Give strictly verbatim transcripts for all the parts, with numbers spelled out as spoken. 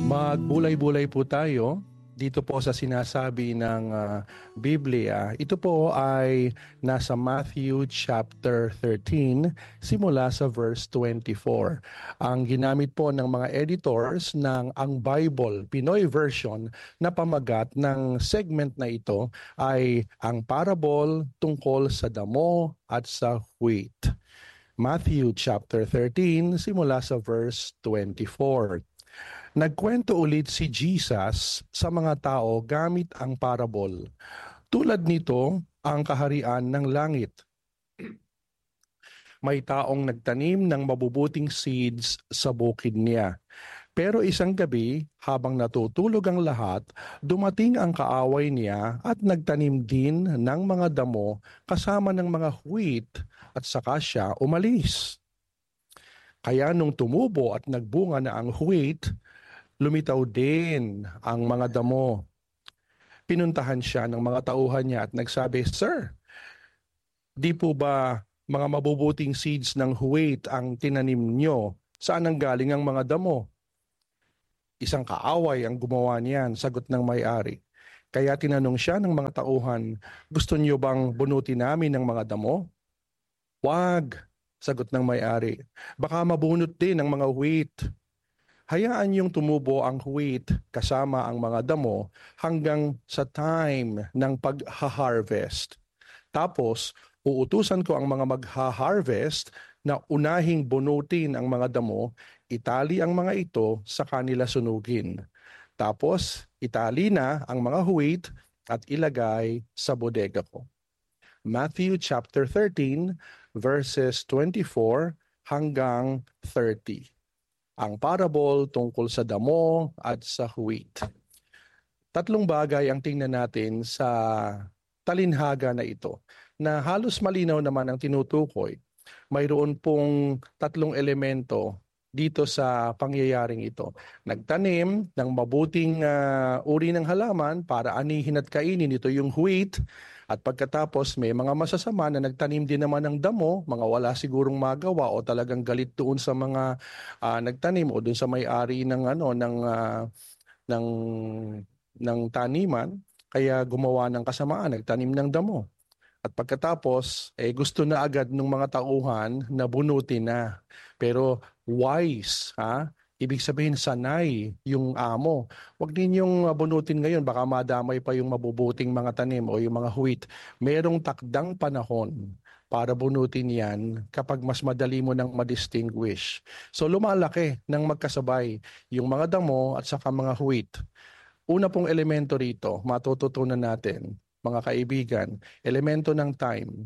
Magbulay-bulay po tayo dito po sa sinasabi ng ah, Biblia. Ito po ay nasa Matthew chapter thirteen simula sa verse twenty-four. Ang ginamit po ng mga editors ng Ang Bible Pinoy version na pamagat ng segment na ito ay ang parable tungkol sa damo at sa wheat. Matthew chapter thirteen simula sa verse twenty-four. Nagkwento ulit si Jesus sa mga tao gamit ang parable. Tulad nito ang kaharian ng langit. May taong nagtanim ng mabubuting seeds sa bukid niya. Pero isang gabi, habang natutulog ang lahat, dumating ang kaaway niya at nagtanim din ng mga damo kasama ng mga wheat at saka siya umalis. Kaya nung tumubo at nagbunga na ang wheat, lumitaw din ang mga damo. Pinuntahan siya ng mga tauhan niya at nagsabi, "Sir, di po ba mga mabubuting seeds ng wheat ang tinanim nyo? Saan ang galing ang mga damo?" Isang kaaway ang gumawa niyan, sagot ng may-ari. Kaya tinanong siya ng mga tauhan, "Gusto niyo bang bunutin namin ng mga damo?" "Wag," sagot ng may-ari. "Baka mabunot din ang mga wheat." Hayaan niyong tumubo ang wheat kasama ang mga damo hanggang sa time ng pag-harvest. Tapos, uutusan ko ang mga mag-harvest na unahing bunutin ang mga damo, itali ang mga ito sa kanila sunugin. Tapos, itali na ang mga wheat at ilagay sa bodega ko. Matthew chapter thirteen verses twenty-four hanggang thirty. Ang parable tungkol sa damo at sa wheat. Tatlong bagay ang tingnan natin sa talinhaga na ito, na halos malinaw naman ang tinutukoy. Mayroon pong tatlong elemento dito sa pangyayaring ito. Nagtanim ng mabuting uh, uri ng halaman para anihin at kainin, ito yung wheat. At pagkatapos may mga masasama na nagtanim din naman ng damo, mga wala sigurong magawa o talagang galit doon sa mga uh, nagtanim o doon sa may-ari ng ano ng uh, ng ng taniman, kaya gumawa ng kasamaan, nagtanim ng damo. At pagkatapos, eh, gusto na agad ng mga tauhan na bunutin na. Pero wise, ha? Ibig sabihin, sanay yung amo. Huwag ninyong bunutin ngayon, baka madamay pa yung mabubuting mga tanim o yung mga wheat. Merong takdang panahon para bunutin yan kapag mas madali mo nang ma-distinguish. So lumalaki ng magkasabay yung mga damo at saka mga wheat. Una pong elemento rito, matututunan natin, mga kaibigan, elemento ng time.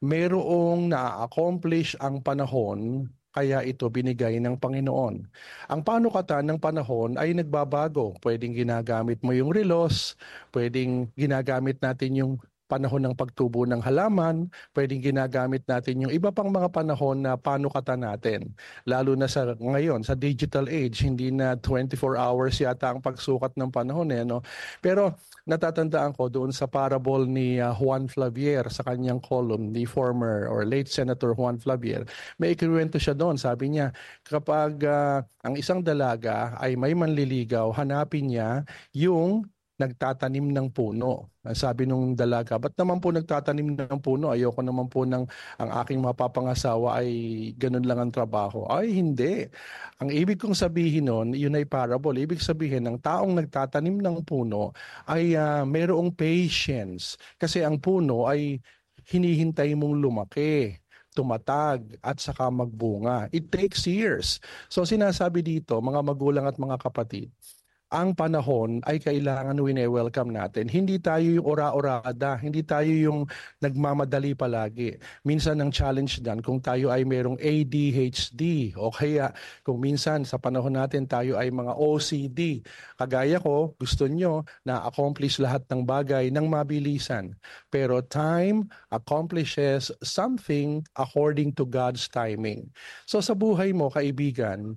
Merong na-accomplish ang panahon, kaya ito binigay ng Panginoon. Ang panukatan ng panahon ay nagbabago. Pwedeng ginagamit mo yung relos, pwedeng ginagamit natin yung panahon ng pagtubo ng halaman, pwedeng ginagamit natin yung iba pang mga panahon na panukatan natin. Lalo na sa ngayon, sa digital age, hindi na twenty-four hours yata ang pagsukat ng panahon. Eh, no? Pero natatandaan ko doon sa parable ni uh, Juan Flavier sa kanyang column, the former or late Senator Juan Flavier, may ikinuwento siya doon. Sabi niya, kapag uh, ang isang dalaga ay may manliligaw, hanapin niya yung nagtatanim ng puno. Sabi nung dalaga, "Ba't naman po nagtatanim ng puno? Ayoko naman po ng ang aking mapapangasawa ay ganun lang ang trabaho." Ay, hindi. Ang ibig kong sabihin nun, yun ay parable. Ibig sabihin, ng taong nagtatanim ng puno ay uh, mayroong patience. Kasi ang puno ay hinihintay mong lumaki, tumatag at saka magbunga. It takes years. So sinasabi dito, mga magulang at mga kapatid, ang panahon ay kailangan wine-welcome natin. Hindi tayo yung ora-orada, hindi tayo yung nagmamadali palagi. Minsan ang challenge dan kung tayo ay merong A D H D o kaya kung minsan sa panahon natin tayo ay mga O C D. Kagaya ko, gusto nyo na accomplish lahat ng bagay ng mabilisan. Pero time accomplishes something according to God's timing. So sa buhay mo, kaibigan,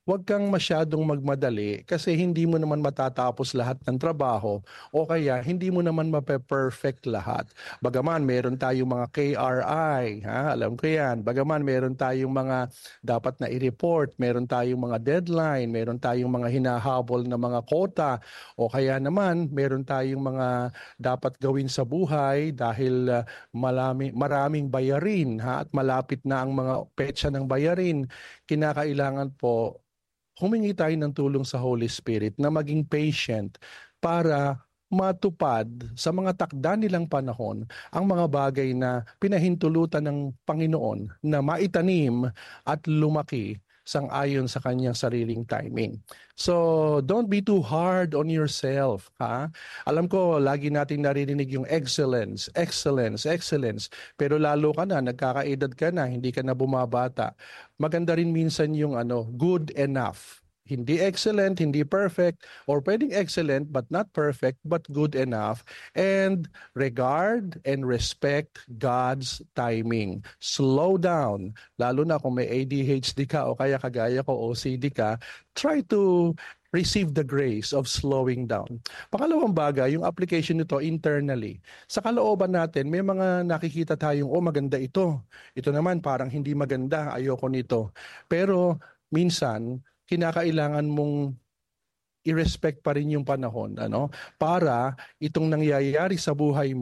huwag kang masyadong magmadali kasi hindi mo naman matatapos lahat ng trabaho o kaya hindi mo naman mape-perfect lahat. Bagaman meron tayong mga K R I, ha, alam ko yan. Bagaman meron tayong mga dapat na i-report, meron tayong mga deadline, meron tayong mga hinahabol na mga quota o kaya naman meron tayong mga dapat gawin sa buhay dahil uh, malami, maraming bayarin, ha, at malapit na ang mga petsa ng bayarin. Kinakailangan po humingi tayo ng tulong sa Holy Spirit na maging patient para matupad sa mga takda nilang panahon ang mga bagay na pinahintulutan ng Panginoon na maitanim at lumaki sang-ayon sa kanyang sariling timing. So, don't be too hard on yourself, ha? Alam ko, lagi nating naririnig yung excellence, excellence, excellence. Pero lalo ka na, nagkakaedad ka na, hindi ka na bumabata. Maganda rin minsan yung ano, good enough. Hindi excellent, hindi perfect, or pwedeng excellent but not perfect, but good enough. And regard and respect God's timing. Slow down. Lalo na kung may A D H D ka o kaya kagaya ko O C D ka, try to receive the grace of slowing down. Pangalawang bagay, yung application nito internally. Sa kalooban natin, may mga nakikita tayong, oh maganda ito. Ito naman parang hindi maganda, ayoko nito. Pero minsan, kinakailangan mong i-respect pa rin yung panahon, ano, para itong nangyayari sa buhay mo